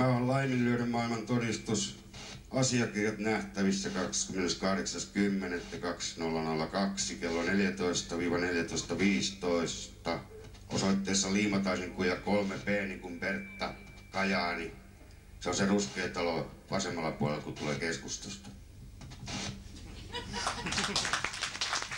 Laiminlyödyn maailman todistus. Asiakirjat nähtävissä 28.10.2002 kello 14-14.15 osoitteessa Liimataisenkuja 3B niin kuin Bertta, Kajaani. Se on se ruskea talo vasemmalla puolella, kun tulee keskustasta.